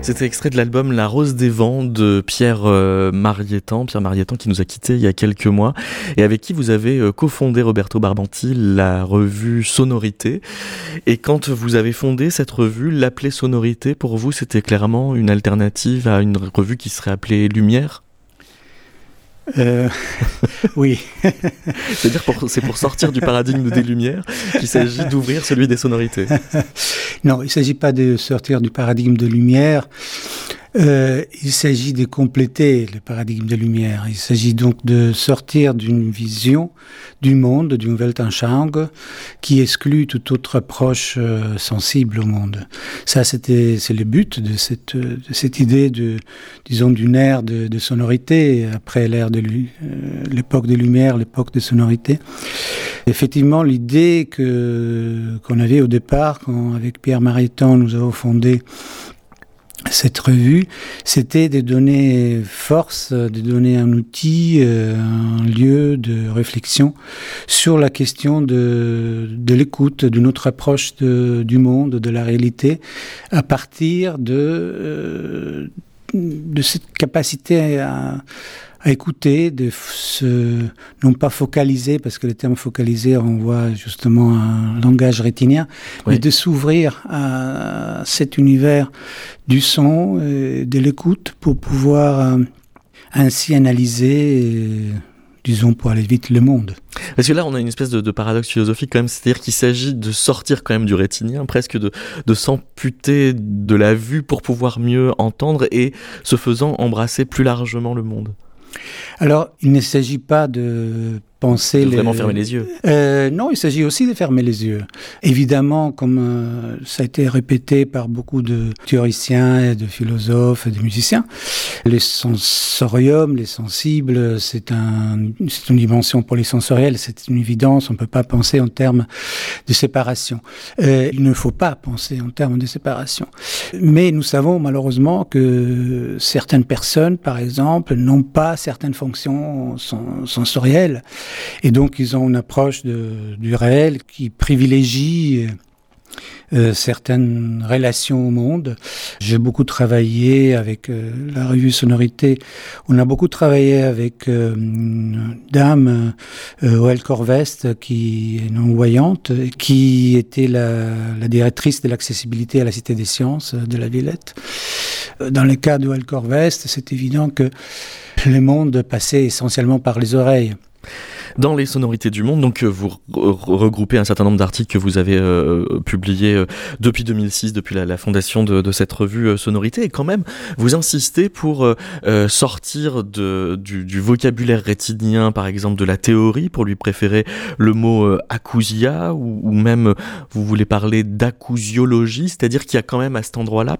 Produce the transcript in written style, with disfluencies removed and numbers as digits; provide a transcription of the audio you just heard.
C'était extrait de l'album La Rose des Vents de Pierre Marietan qui nous a quittés il y a quelques mois et avec qui vous avez cofondé Roberto Barbanti la revue Sonorité. Et quand vous avez fondé cette revue, l'appeler Sonorité, pour vous, c'était clairement une alternative à une revue qui serait appelée Lumière ? Oui. C'est-à-dire c'est pour sortir du paradigme des Lumières qu'il s'agit d'ouvrir celui des sonorités. Non, il ne s'agit pas de sortir du paradigme de Lumière. Il s'agit de compléter le paradigme de Lumière. Il s'agit donc de sortir d'une vision du monde, d'une Weltanschauung, qui exclut toute autre approche sensible au monde. Ça, c'est le but de cette idée d'une ère de sonorité, après l'époque des Lumières, l'époque de sonorité. Effectivement, l'idée qu'on avait au départ, quand avec Pierre Marietan, nous avons fondé cette revue, c'était de donner force, de donner un outil, un lieu de réflexion sur la question de l'écoute, de notre approche du monde, de la réalité, à partir de cette capacité à écouter, non pas focaliser, parce que le terme focaliser renvoie justement à un langage rétinien, oui, mais de s'ouvrir à cet univers du son, de l'écoute, pour pouvoir ainsi analyser, disons pour aller vite, le monde. Parce que là, on a une espèce de paradoxe philosophique quand même, c'est-à-dire qu'il s'agit de sortir quand même du rétinien, presque de s'amputer de la vue pour pouvoir mieux entendre et, ce faisant, embrasser plus largement le monde. Alors, il ne s'agit pas de penser... Vraiment fermer les yeux. Non, il s'agit aussi de fermer les yeux. Évidemment, comme ça a été répété par beaucoup de théoriciens, et de philosophes et de musiciens, les sensoriums, les sensibles, c'est une dimension polysensorielle, c'est une évidence, on ne peut pas penser en termes de séparation. Il ne faut pas penser en termes de séparation. Mais nous savons malheureusement que certaines personnes, par exemple, n'ont pas certaines fonctions sensorielles. Et donc, ils ont une approche du réel qui privilégie certaines relations au monde. J'ai beaucoup travaillé avec la revue Sonorité. On a beaucoup travaillé avec une dame, Oelle Corvest, qui est non-voyante, qui était la directrice de l'accessibilité à la Cité des Sciences de la Villette. Dans le cas d'Oelle Corvest, c'est évident que le monde passait essentiellement par les oreilles. Dans les sonorités du monde, donc vous regroupez un certain nombre d'articles que vous avez publiés depuis 2006, depuis la fondation de cette revue Sonorité, et quand même vous insistez pour sortir du vocabulaire rétinien, par exemple de la théorie, pour lui préférer le mot acousia, ou même vous voulez parler d'acousiologie, c'est-à-dire qu'il y a quand même à cet endroit-là